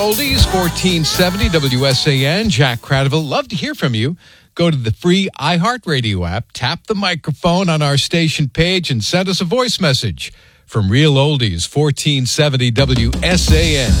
Oldies 1470 WSAN, Jack Cradaville. Love to hear from you. Go to the free iHeartRadio app, tap the microphone on our station page, and send us a voice message from Real Oldies 1470 WSAN.